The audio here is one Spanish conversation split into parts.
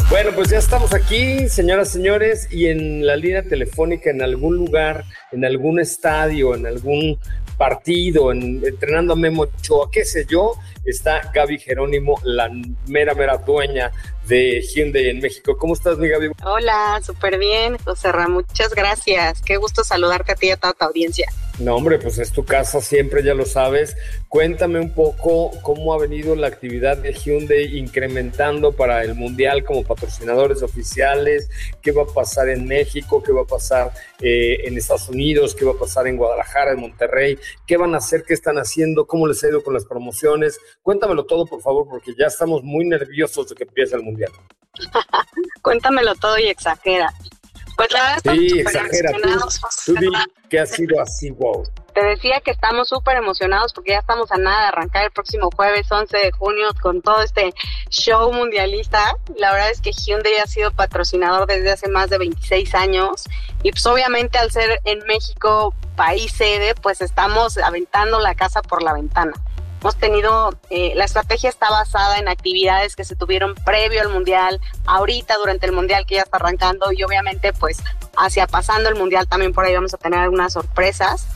Bueno, pues ya estamos aquí, señoras, señores, y en la línea telefónica, en algún lugar, en algún estadio, en algún partido, entrenando a Memo Ochoa, qué sé yo, está Gaby Jerónimo, la mera dueña de Hyundai en México. ¿Cómo estás, mi Gaby? Hola, súper bien, José Ra, muchas gracias. Qué gusto saludarte a ti y a toda tu audiencia. No, hombre, pues es tu casa siempre, ya lo sabes. Cuéntame un poco cómo ha venido la actividad de Hyundai incrementando para el Mundial como patrocinadores oficiales, qué va a pasar en México, qué va a pasar en Estados Unidos, qué va a pasar en Guadalajara, en Monterrey, qué van a hacer, qué están haciendo, cómo les ha ido con las promociones. Cuéntamelo todo, por favor, porque ya estamos muy nerviosos de que empiece el Mundial. Cuéntamelo todo y exagera. Pues la verdad sí, exagera. Tú di que ha sido así, wow. Te decía que estamos súper emocionados porque ya estamos a nada de arrancar el próximo jueves 11 de junio con todo este show mundialista. La verdad es que Hyundai ha sido patrocinador desde hace más de 26 años y pues obviamente al ser en México país sede, pues estamos aventando la casa por la ventana. Hemos tenido, la estrategia está basada en actividades que se tuvieron previo al Mundial, ahorita durante el Mundial que ya está arrancando y obviamente pues hacia pasando el Mundial también por ahí vamos a tener algunas sorpresas.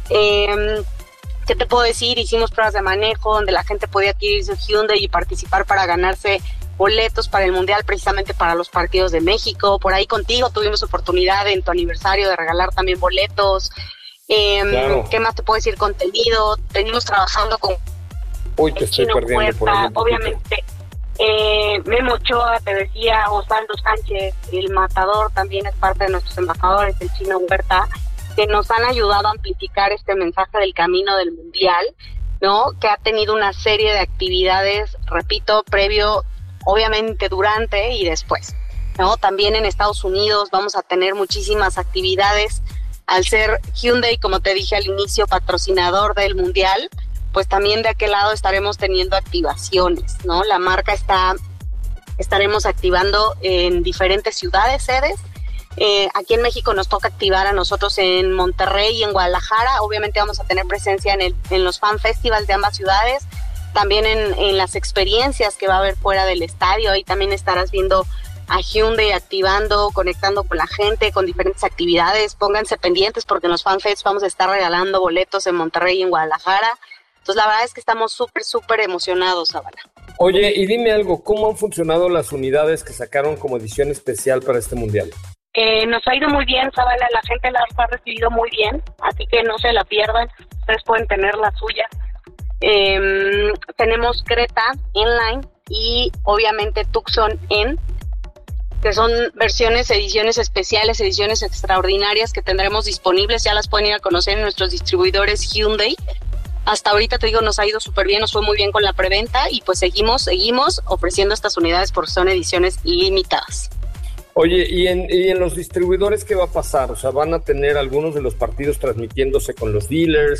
¿Qué te puedo decir? Hicimos pruebas de manejo donde la gente podía adquirir su Hyundai y participar para ganarse boletos para el Mundial, precisamente para los partidos de México. Por ahí contigo tuvimos oportunidad en tu aniversario de regalar también boletos. Claro. ¿Qué más te puedo decir? Contenido. Venimos trabajando con te estoy perdiendo por ahí obviamente. Memo Ochoa, te decía, Osvaldo Sánchez, el Matador también es parte de nuestros embajadores, el Chino Huerta, que nos han ayudado a amplificar este mensaje del camino del Mundial, ¿no? Que ha tenido una serie de actividades, repito, previo, obviamente durante y después, ¿no? También en Estados Unidos vamos a tener muchísimas actividades. Al ser Hyundai, como te dije al inicio, patrocinador del Mundial, pues también de aquel lado estaremos teniendo activaciones, ¿no? La marca estaremos activando en diferentes ciudades, sedes. Aquí en México nos toca activar a nosotros en Monterrey y en Guadalajara. Obviamente vamos a tener presencia en los fan festivals de ambas ciudades, también en las experiencias que va a haber fuera del estadio. Ahí también estarás viendo a Hyundai activando, conectando con la gente, con diferentes actividades. Pónganse pendientes porque en los fan fest vamos a estar regalando boletos en Monterrey y en Guadalajara. Entonces la verdad es que estamos súper emocionados, Zavala. Oye, y dime algo, ¿cómo han funcionado las unidades que sacaron como edición especial para este Mundial? Nos ha ido muy bien, Zavala, la gente las ha recibido muy bien, así que no se la pierdan, ustedes pueden tener la suya. Tenemos Creta Inline y obviamente Tucson N, que son ediciones especiales, ediciones extraordinarias que tendremos disponibles, ya las pueden ir a conocer en nuestros distribuidores Hyundai. Hasta ahorita te digo, nos ha ido súper bien, nos fue muy bien con la preventa y pues seguimos ofreciendo estas unidades porque son ediciones limitadas. Oye, ¿y en los distribuidores qué va a pasar? O sea, ¿van a tener algunos de los partidos transmitiéndose con los dealers?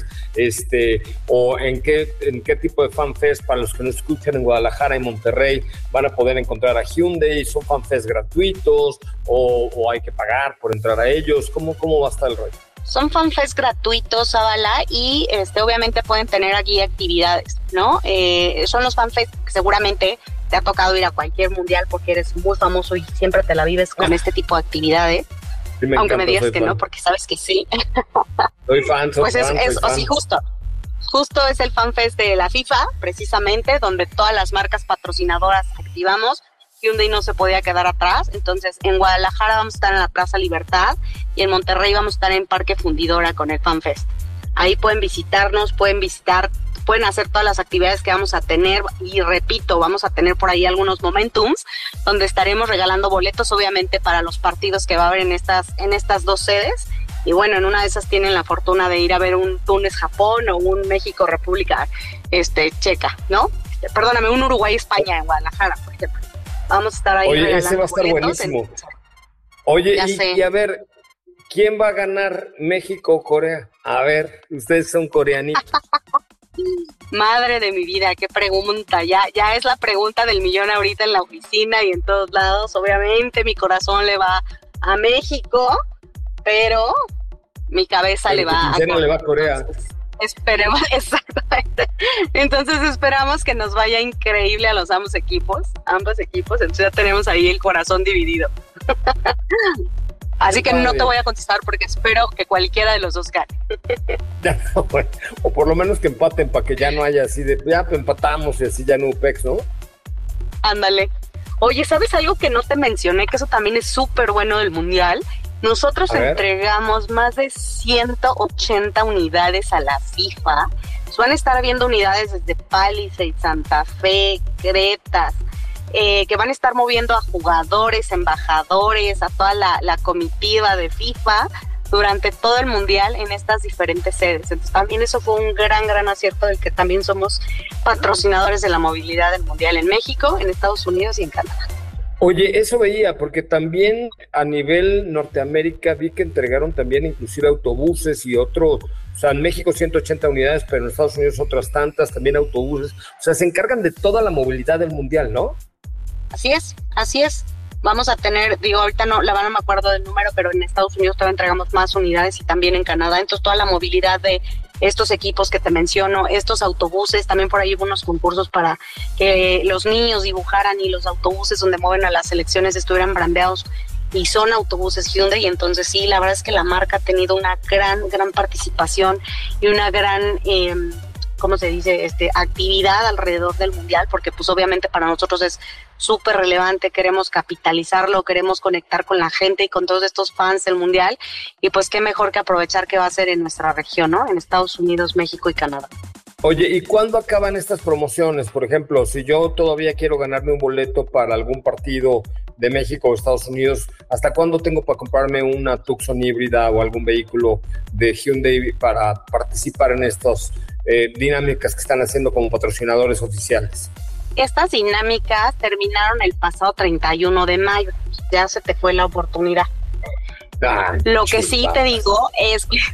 ¿O en qué tipo de fanfest, para los que no escuchan en Guadalajara y Monterrey, van a poder encontrar a Hyundai? ¿Son fanfest gratuitos o hay que pagar por entrar a ellos? ¿Cómo va a estar el rollo? Son fanfest gratuitos, Zavala, y obviamente pueden tener aquí actividades, ¿no? Son los fanfest que seguramente te ha tocado ir a cualquier mundial porque eres muy famoso y siempre te la vives con este tipo de actividades. Sí, aunque me digas que fan. No, porque sabes que sí. Soy fan, pues sí, justo es el fanfest de la FIFA, precisamente, donde todas las marcas patrocinadoras activamos. Hyundai no se podía quedar atrás, entonces en Guadalajara vamos a estar en la Plaza Libertad y en Monterrey vamos a estar en Parque Fundidora con el FanFest. Ahí pueden visitarnos, pueden hacer todas las actividades que vamos a tener y repito, vamos a tener por ahí algunos momentums donde estaremos regalando boletos obviamente para los partidos que va a haber en estas dos sedes y bueno, en una de esas tienen la fortuna de ir a ver un Túnez-Japón o un México-República Checa, ¿no? Perdóname, un Uruguay-España en Guadalajara, por ejemplo. Vamos a estar ahí. Oye, ese va a estar buenísimo. Oye, y a ver, ¿quién va a ganar, México o Corea? A ver, ustedes son coreanitos. Madre de mi vida, qué pregunta. Ya es la pregunta del millón ahorita en la oficina y en todos lados. Obviamente mi corazón le va a México, pero mi cabeza le va a Corea. Le va a Corea. Esperemos, exactamente. Entonces esperamos que nos vaya increíble a los ambos equipos. Entonces ya tenemos ahí el corazón dividido. Así que no te voy a contestar porque espero que cualquiera de los dos gane. Bueno, o por lo menos que empaten para que ya no haya así de, ya empatamos y así ya no UPEX, ¿no? Ándale. Oye, ¿sabes algo que no te mencioné? Que eso también es súper bueno del Mundial. Nosotros entregamos más de 180 unidades a la FIFA. Van a estar habiendo unidades desde Palisade, Santa Fe, Cretas, que van a estar moviendo a jugadores, embajadores, a toda la comitiva de FIFA durante todo el Mundial en estas diferentes sedes. Entonces también eso fue un gran acierto del que también somos patrocinadores de la movilidad del Mundial en México, en Estados Unidos y en Canadá. Oye, eso veía, porque también a nivel Norteamérica vi que entregaron también inclusive autobuses y otros, o sea, en México 180 unidades, pero en Estados Unidos otras tantas, también autobuses, o sea, se encargan de toda la movilidad del Mundial, ¿no? Así es. Vamos a tener, ahorita no me acuerdo del número, pero en Estados Unidos todavía entregamos más unidades y también en Canadá. Entonces toda la movilidad de estos equipos que te menciono, estos autobuses, también por ahí hubo unos concursos para que los niños dibujaran y los autobuses donde mueven a las selecciones estuvieran brandeados y son autobuses Hyundai. Y entonces sí, la verdad es que la marca ha tenido una gran participación y una gran ¿cómo se dice? Actividad alrededor del Mundial, porque pues obviamente para nosotros es súper relevante, queremos capitalizarlo, queremos conectar con la gente y con todos estos fans del Mundial, y pues qué mejor que aprovechar que va a ser en nuestra región, ¿no? En Estados Unidos, México y Canadá. Oye, ¿y cuándo acaban estas promociones? Por ejemplo, si yo todavía quiero ganarme un boleto para algún partido de México o Estados Unidos, ¿hasta cuándo tengo para comprarme una Tucson híbrida o algún vehículo de Hyundai para participar en estas dinámicas que están haciendo como patrocinadores oficiales? Estas dinámicas terminaron el pasado 31 de mayo. Ya se te fue la oportunidad. Lo que sí te digo es que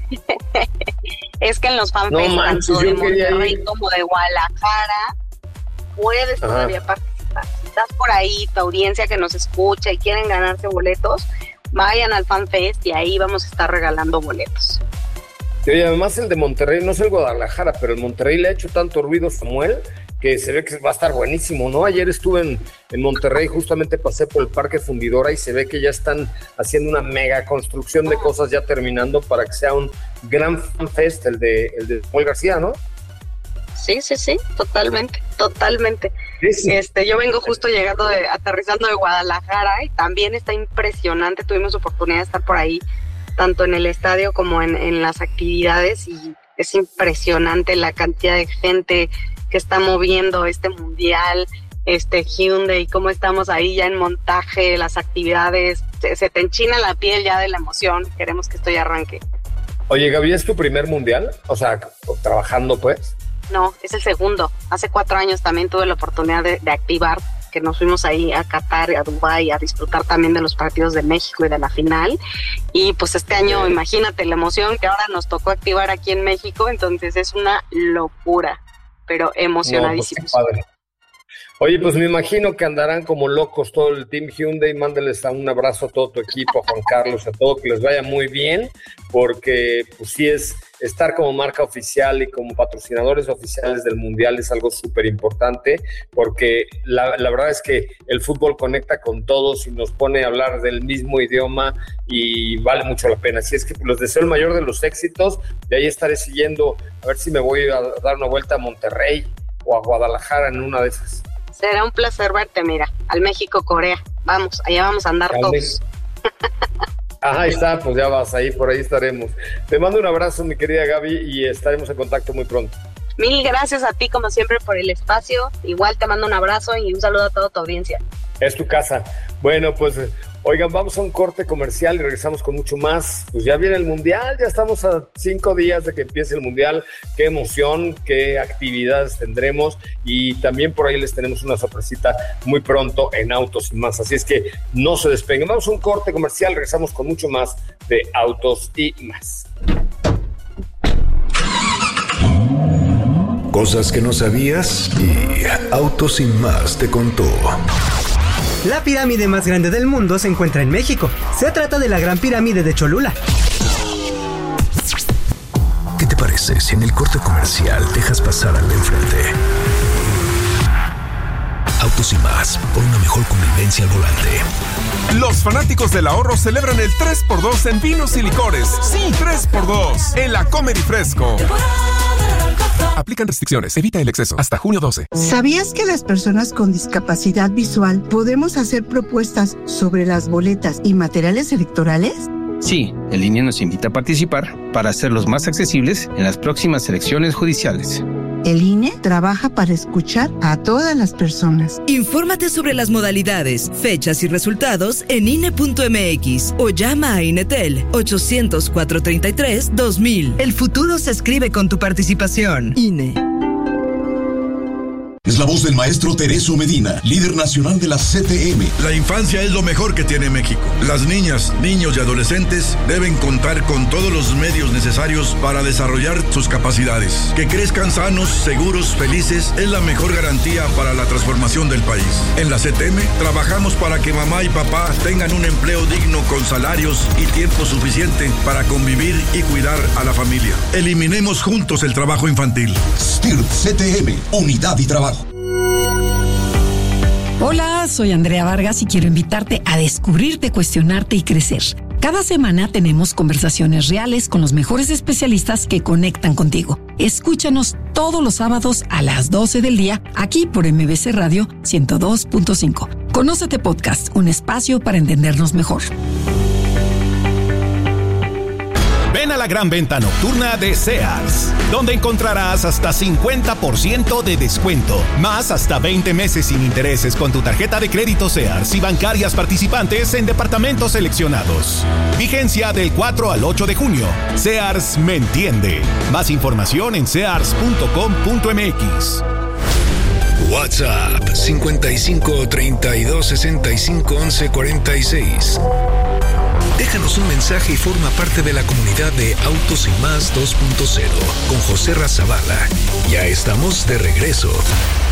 en los fanfests tanto de Monterrey como de Guadalajara puedes todavía participar. Si estás por ahí, tu audiencia que nos escucha y quieren ganarse boletos, vayan al fanfest y ahí vamos a estar regalando boletos. Y además el de Monterrey, no es el Guadalajara, pero el Monterrey le ha hecho tanto ruido Samuel que se ve que va a estar buenísimo, ¿no? Ayer estuve en Monterrey, justamente pasé por el Parque Fundidora y se ve que ya están haciendo una mega construcción de cosas ya terminando para que sea un gran fanfest el de Samuel García, ¿no? Sí, totalmente. Sí. Yo vengo justo aterrizando de Guadalajara y también está impresionante, tuvimos oportunidad de estar por ahí, tanto en el estadio como en las actividades, y es impresionante la cantidad de gente que está moviendo este Mundial, Hyundai, cómo estamos ahí ya en montaje, las actividades, se te enchina la piel ya de la emoción, queremos que esto ya arranque. Oye, Gaby, ¿es tu primer Mundial? O sea, trabajando pues. No, es el segundo. Hace 4 años también tuve la oportunidad de activar, que nos fuimos ahí a Qatar, a Dubái, a disfrutar también de los partidos de México y de la final. Y pues este año, imagínate la emoción que ahora nos tocó activar aquí en México, entonces es una locura, pero emocionadísimos. No, pues qué padre. Oye, pues me imagino que andarán como locos todo el Team Hyundai. Mándeles un abrazo a todo tu equipo, a Juan Carlos, a todo, que les vaya muy bien, porque pues sí es estar como marca oficial y como patrocinadores oficiales del Mundial es algo súper importante, porque la verdad es que el fútbol conecta con todos y nos pone a hablar del mismo idioma y vale mucho la pena. Así es que les deseo el mayor de los éxitos. De ahí estaré siguiendo, a ver si me voy a dar una vuelta a Monterrey o a Guadalajara en una de esas. Será un placer verte, mira, al México-Corea. Vamos, allá vamos a andar todos. Ahí está, pues ya vas, por ahí estaremos. Te mando un abrazo, mi querida Gaby, y estaremos en contacto muy pronto. Mil gracias a ti, como siempre, por el espacio. Igual te mando un abrazo y un saludo a toda tu audiencia. Es tu casa. Bueno, pues, oigan, vamos a un corte comercial y regresamos con mucho más. Pues ya viene el Mundial, ya estamos a 5 días de que empiece el Mundial. Qué emoción, qué actividades tendremos, y también por ahí les tenemos una sorpresita muy pronto en Autos y Más. Así es que no se despeguen. Vamos a un corte comercial, regresamos con mucho más de Autos y Más. Cosas que no sabías y Autos y Más te contó. La pirámide más grande del mundo se encuentra en México. Se trata de la Gran Pirámide de Cholula. ¿Qué te parece si en el corte comercial dejas pasar al de enfrente? Autos y Más, por una mejor convivencia al volante. Los fanáticos del ahorro celebran el 3x2 en vinos y licores. Sí, 3x2 en la Comer y Fresco. Aplican restricciones. Evita el exceso. Hasta junio 12. ¿Sabías que las personas con discapacidad visual podemos hacer propuestas sobre las boletas y materiales electorales? Sí, el INE nos invita a participar para hacerlos más accesibles en las próximas elecciones judiciales. El INE trabaja para escuchar a todas las personas. Infórmate sobre las modalidades, fechas y resultados en INE.mx o llama a INETEL 800-433-2000. El futuro se escribe con tu participación. INE. Es la voz del maestro Tereso Medina, líder nacional de la CTM. La infancia es lo mejor que tiene México. Las niñas, niños y adolescentes deben contar con todos los medios necesarios para desarrollar sus capacidades. Que crezcan sanos, seguros, felices es la mejor garantía para la transformación del país. En la CTM trabajamos para que mamá y papá tengan un empleo digno con salarios y tiempo suficiente para convivir y cuidar a la familia. Eliminemos juntos el trabajo infantil. STIRT CTM, Unidad y Trabajo. Hola, soy Andrea Vargas y quiero invitarte a descubrirte, cuestionarte y crecer. Cada semana tenemos conversaciones reales con los mejores especialistas que conectan contigo. Escúchanos todos los sábados a las 12 del día, aquí por MBC Radio 102.5. Conócete Podcast, un espacio para entendernos mejor. Ven a la gran venta nocturna de Sears, donde encontrarás hasta 50% de descuento, más hasta 20 meses sin intereses con tu tarjeta de crédito Sears y bancarias participantes en departamentos seleccionados. Vigencia del 4 al 8 de junio. Sears me entiende. Más información en sears.com.mx. WhatsApp 55 32 65 11 46. Déjanos un mensaje y forma parte de la comunidad de Autos y Más 2.0 con José Razabala. Ya estamos de regreso.